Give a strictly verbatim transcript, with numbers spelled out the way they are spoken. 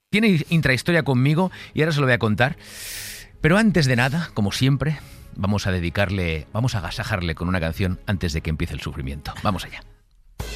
Tiene intrahistoria conmigo y ahora se lo voy a contar. Pero antes de nada, como siempre, vamos a dedicarle, vamos a agasajarle con una canción antes de que empiece el sufrimiento. Vamos allá.